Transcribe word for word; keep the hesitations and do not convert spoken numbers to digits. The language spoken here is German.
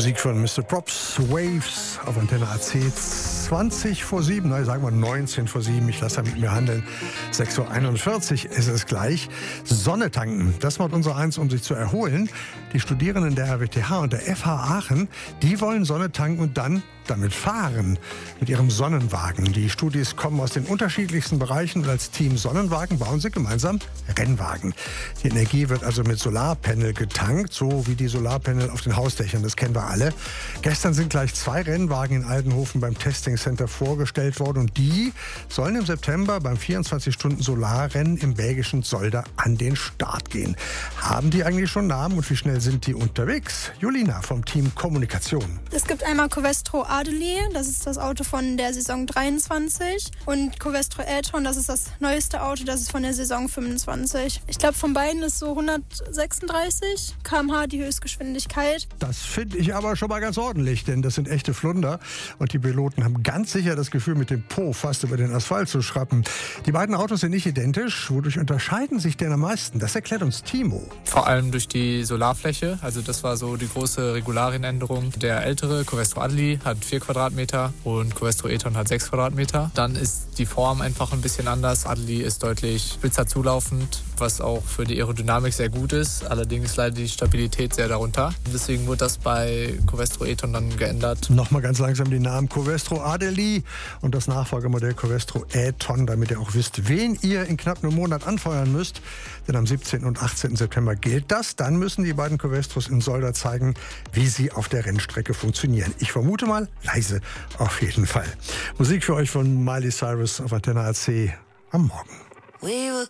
Musik von Mister Props, Waves auf Antenne A C, zwanzig vor sieben, nein, sagen wir neunzehn vor sieben, ich lasse da mit mir handeln. sechs Uhr einundvierzig ist es gleich. Sonne tanken, das macht unser Eins, um sich zu erholen. Die Studierenden der R W T H und der F H Aachen, die wollen Sonne tanken und dann damit fahren, mit ihrem Sonnenwagen. Die Studis kommen aus den unterschiedlichsten Bereichen und als Team Sonnenwagen bauen sie gemeinsam Rennwagen. Die Energie wird also mit Solarpanel getankt, so wie die Solarpanel auf den Hausdächern, das kennen wir alle. Gestern sind gleich zwei Rennwagen in Aldenhofen beim Testing Center vorgestellt worden und die sollen im September beim vierundzwanzig-Stunden-Solarrennen im belgischen Zolder an den Start gehen. Haben die eigentlich schon Namen und wie schnell sind die unterwegs? Julina vom Team Kommunikation. Es gibt einmal Covestro Adeli, das ist das Auto von der Saison dreiundzwanzig und Covestro e-tron, das ist das neueste Auto, das ist von der Saison fünfundzwanzig. Ich glaube, von beiden ist so hundertsechsunddreißig Kilometer pro Stunde die Höchstgeschwindigkeit. Das finde ich aber schon mal ganz ordentlich, denn das sind echte Flunder und die Piloten haben ganz sicher das Gefühl, mit dem Po fast über den Asphalt zu schrappen. Die beiden Autos sind nicht identisch. Wodurch unterscheiden sich denn am meisten? Das erklärt uns Timo. Vor allem durch die Solarfläche, also das war so die große Regularienänderung. Der ältere Covestro Adeli hat vier Quadratmeter und Covestro e-tron hat sechs Quadratmeter. Dann ist die Form einfach ein bisschen anders. Adeli ist deutlich spitzer zulaufend, was auch für die Aerodynamik sehr gut ist. Allerdings leidet die Stabilität sehr darunter. Deswegen wurde das bei Covestro e-tron dann geändert. Nochmal ganz langsam die Namen Covestro Adeli und das Nachfolgemodell Covestro e-tron, damit ihr auch wisst, wen ihr in knapp einem Monat anfeuern müsst. Denn am siebzehnten und achtzehnten September gilt das. Dann müssen die beiden Covestros in Zolder zeigen, wie sie auf der Rennstrecke funktionieren. Ich vermute mal, leise auf jeden Fall. Musik für euch von Miley Cyrus auf Antenne A C am Morgen. We were